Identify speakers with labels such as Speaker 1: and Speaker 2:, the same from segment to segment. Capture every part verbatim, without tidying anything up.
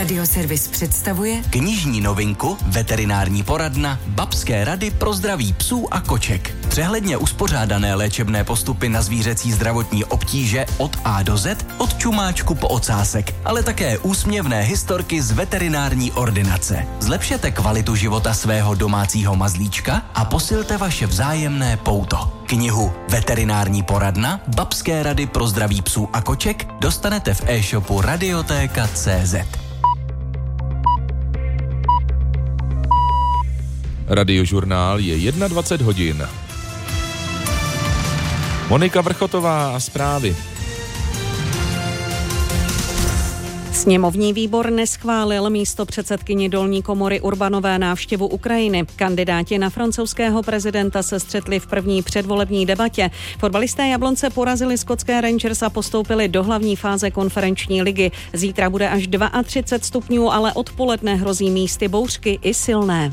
Speaker 1: Radioservis představuje
Speaker 2: knižní novinku Veterinární poradna Babské rady pro zdraví psů a koček. Přehledně uspořádané léčebné postupy na zvířecí zdravotní obtíže od A do Z, od čumáčku po ocásek, ale také úsměvné historky z veterinární ordinace. Zlepšete kvalitu života svého domácího mazlíčka a posilte vaše vzájemné pouto. Knihu Veterinární poradna Babské rady pro zdraví psů a koček dostanete v e-shopu radiotéka tečka cé zet.
Speaker 3: Radiožurnál je dvacet jedna hodin. Monika Vrchotová a zprávy.
Speaker 4: Sněmovní výbor neschválil místopředsedkyni dolní komory Urbanové návštěvu Ukrajiny. Kandidáti na francouzského prezidenta se střetli v první předvolební debatě. Fotbalisté Jablonce porazili skotské Rangers a postoupili do hlavní fáze konferenční ligy. Zítra bude až třicet dva stupňů, ale odpoledne hrozí místy bouřky i silné.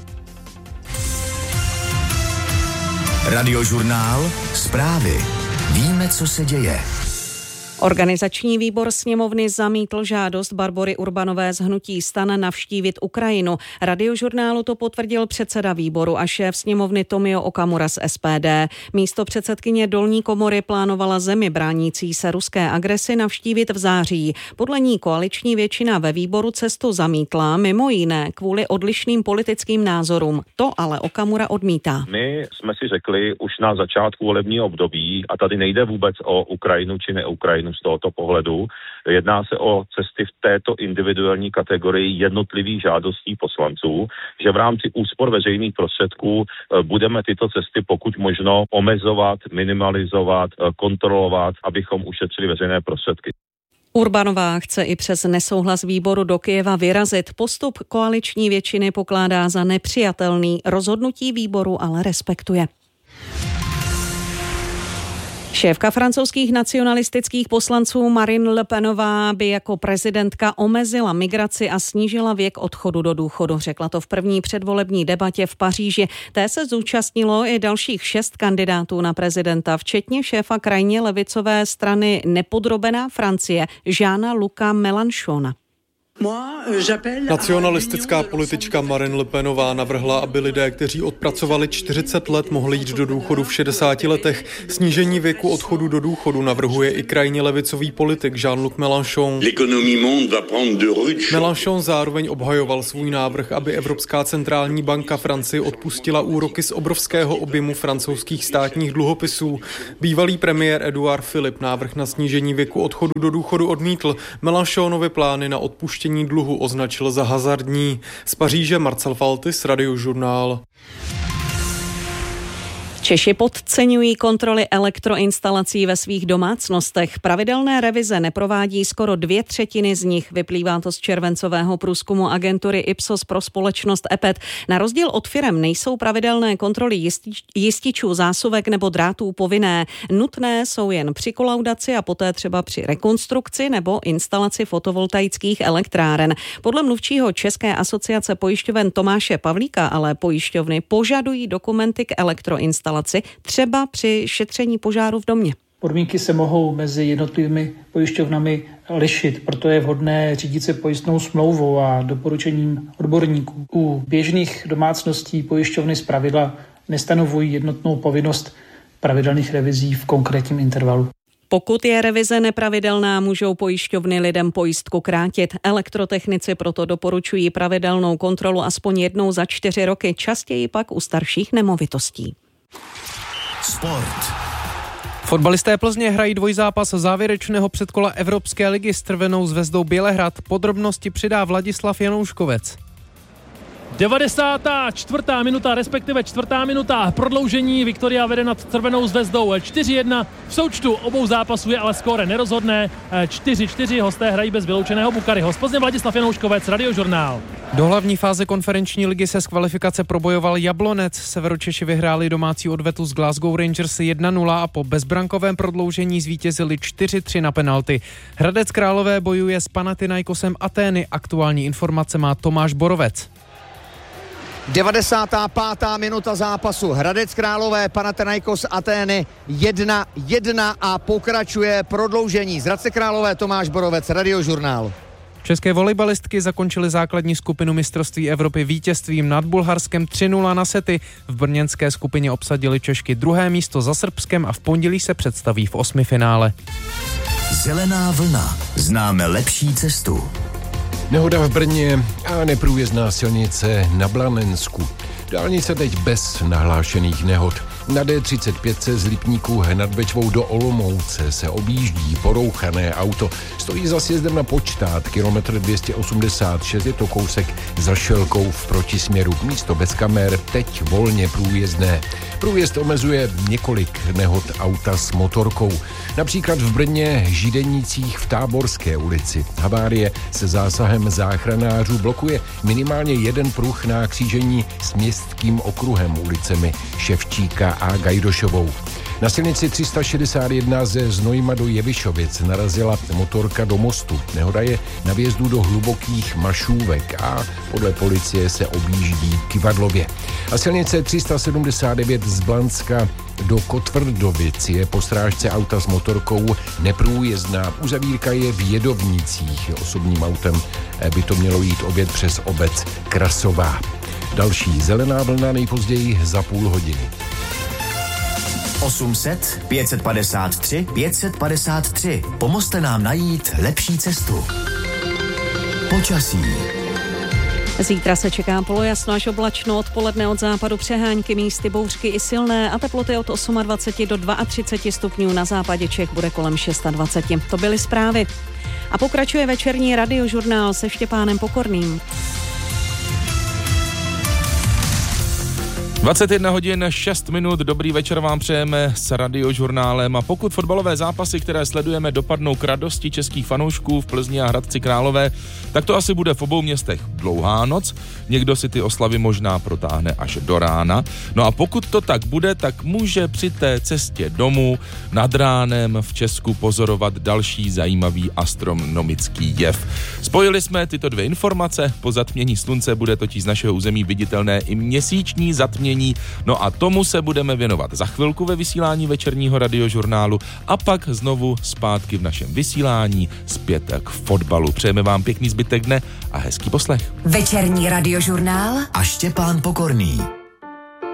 Speaker 5: Radiožurnál, zprávy. Víme, co se děje.
Speaker 4: Organizační výbor sněmovny zamítl žádost Barbory Urbanové z hnutí STAN navštívit Ukrajinu. Radiožurnálu to potvrdil předseda výboru a šéf sněmovny Tomio Okamura z S P D. Místo předsedkyně dolní komory plánovala zemi bránící se ruské agresi navštívit v září. Podle ní koaliční většina ve výboru cestu zamítla, mimo jiné kvůli odlišným politickým názorům. To ale Okamura odmítá.
Speaker 6: My jsme si řekli už na začátku volebního období, a tady nejde vůbec o Ukrajinu či ne Ukrajinu, z tohoto pohledu. Jedná se o cesty v této individuální kategorii jednotlivých žádostí poslanců, že v rámci úspor veřejných prostředků budeme tyto cesty pokud možno omezovat, minimalizovat, kontrolovat, abychom ušetřili veřejné prostředky.
Speaker 4: Urbanová chce i přes nesouhlas výboru do Kyjeva vyrazit. Postup koaliční většiny pokládá za nepřijatelný. Rozhodnutí výboru ale respektuje. Šéfka francouzských nacionalistických poslanců Marine Le Penová by jako prezidentka omezila migraci a snížila věk odchodu do důchodu. Řekla to v první předvolební debatě v Paříži. Té se zúčastnilo i dalších šest kandidátů na prezidenta, včetně šéfa krajně levicové strany Nepodrobená Francie Jeana Luca Mélenchona.
Speaker 7: Nacionalistická politička Marine Le Penová navrhla, aby lidé, kteří odpracovali čtyřicet let, mohli jít do důchodu v šedesáti letech. Snížení věku odchodu do důchodu navrhuje i krajně levicový politik Jean-Luc Mélenchon. Mélenchon zároveň obhajoval svůj návrh, aby Evropská centrální banka Francii odpustila úroky z obrovského objemu francouzských státních dluhopisů. Bývalý premiér Edouard Philippe návrh na snížení věku odchodu do důchodu odmítl. Mélenchonovy plány na odpuštění dluhu označil za hazardní. Z Paříže Marcel Faltis, Radiožurnál.
Speaker 4: Češi podceňují kontroly elektroinstalací ve svých domácnostech. Pravidelné revize neprovádí skoro dvě třetiny z nich. Vyplývá to z červencového průzkumu agentury Ipsos pro společnost E P E T. Na rozdíl od firem nejsou pravidelné kontroly jistič, jističů, zásuvek nebo drátů povinné. Nutné jsou jen při kolaudaci a poté třeba při rekonstrukci nebo instalaci fotovoltaických elektráren. Podle mluvčího České asociace pojišťoven Tomáše Pavlíka ale pojišťovny požadují dokumenty k elektroinstalaci, třeba při šetření požáru v domě.
Speaker 8: Podmínky se mohou mezi jednotlivými pojišťovnami lišit, proto je vhodné řídit se pojistnou smlouvou a doporučením odborníků. U běžných domácností pojišťovny zpravidla nestanovují jednotnou povinnost pravidelných revizí v konkrétním intervalu.
Speaker 4: Pokud je revize nepravidelná, můžou pojišťovny lidem pojistku krátit. Elektrotechnici proto doporučují pravidelnou kontrolu aspoň jednou za čtyři roky, častěji pak u starších nemovitostí.
Speaker 5: Sport.
Speaker 9: Fotbalisté Plzně hrají dvojzápas závěrečného předkola Evropské ligy s Crvenou zvezdou Bělehrad. Podrobnosti přidá Vladislav Janouškovec.
Speaker 10: devadesátá čtvrtá minuta, respektive čtvrtá minuta prodloužení. Viktoria vede nad Crvenou zvezdou čtyři jedna. V součtu obou zápasů je ale skóre nerozhodné. čtyři čtyři, hosté hrají bez vyloučeného Bukaryho. Z Plzně Vladislav Janouškovec, Radiožurnál.
Speaker 9: Do hlavní fáze konferenční ligy se z kvalifikace probojoval Jablonec. Severočeši vyhráli domácí odvetu z Glasgow Rangers jedna nula a po bezbrankovém prodloužení zvítězili čtyři tři na penalty. Hradec Králové bojuje s Panathinaikosem Atény. Aktuální informace má Tomáš Borovec.
Speaker 11: devadesátá pátá minuta zápasu. Hradec Králové, Panathinaikos Atény jedna jedna a pokračuje prodloužení. Z Hradce Králové Tomáš Borovec, Radiožurnál.
Speaker 9: České volejbalistky zakončily základní skupinu mistrovství Evropy vítězstvím nad Bulharskem tři nula na sety. V brněnské skupině obsadili Češky druhé místo za Srbskem a v pondělí se představí v osmifinále.
Speaker 5: Zelená vlna. Známe lepší cestu.
Speaker 1: Nehoda v Brně a neprůjezdná silnice na Blanensku. Dálnice teď bez nahlášených nehod. Na D třicet pět z Lipníku nad Bečvou do Olomouce se objíždí porouchané auto. Stojí za sjezdem na Počtát, kilometr dvě stě osmdesát šest, je to kousek za Šelkou v protisměru. Místo bez kamer, teď volně průjezdné. Průjezd omezuje několik nehod auta s motorkou. Například v Brně Židenících v Táborské ulici. Havárie se zásahem záchranářů blokuje minimálně jeden pruh na křížení s městským okruhem ulicemi Ševčíka a Gajdošovou. Na silnici tři sta šedesát jedna ze Znojma do Jevišovic narazila motorka do mostu. Nehoda je na vjezdu do Hlubokých Mašůvek a podle policie se objíždí Kyvadlově. A silnice tři sta sedmdesát devět z Blanska do Kotvrdovic je po strážce auta s motorkou neprůjezdná. Uzavírka je v Jedovnicích. Osobním autem by to mělo jít obět přes obec Krasová. Další zelená vlna nejpozději za půl hodiny.
Speaker 5: osm set, pět set padesát tři, pět set padesát tři. Pomozte nám najít lepší cestu. Počasí.
Speaker 4: Zítra se čeká polojasno až oblačno, odpoledne od západu přehánky, místy bouřky i silné a teploty od dvacet osm do třicet dva stupňů, na západě Čech bude kolem dvacet šest. To byly zprávy. A pokračuje večerní radiožurnál se Štěpánem Pokorným.
Speaker 3: dvacet jedna hodin šest minut, dobrý večer vám přejeme s radiožurnálem a pokud fotbalové zápasy, které sledujeme, dopadnou k radosti českých fanoušků v Plzni a Hradci Králové, tak to asi bude v obou městech dlouhá noc, někdo si ty oslavy možná protáhne až do rána, no a pokud to tak bude, tak může při té cestě domů nad ránem v Česku pozorovat další zajímavý astronomický jev. Spojili jsme tyto dvě informace, po zatmění slunce bude totiž z našeho území viditelné i měsíční zatmění. No a tomu se budeme věnovat za chvilku ve vysílání večerního radiožurnálu a pak znovu zpátky v našem vysílání zpět k fotbalu. Přejeme vám pěkný zbytek dne a hezký poslech.
Speaker 12: Večerní radiožurnál
Speaker 5: a Štěpán Pokorný.